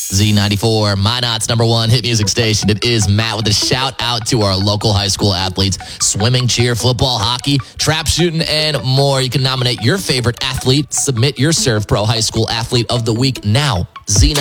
Z94, Minot's number one hit music station. It is Matt with a shout out to our local high school athletes. Swimming, cheer, football, hockey, trap shooting, and more. You can nominate your favorite athlete. Submit your Serve Pro High School Athlete of the Week now. Z94.